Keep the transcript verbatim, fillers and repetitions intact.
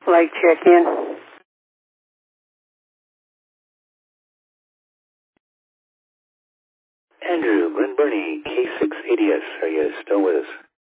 Flight check-in. Andrew, Glen Burnie, K six eighty S, are you still with us?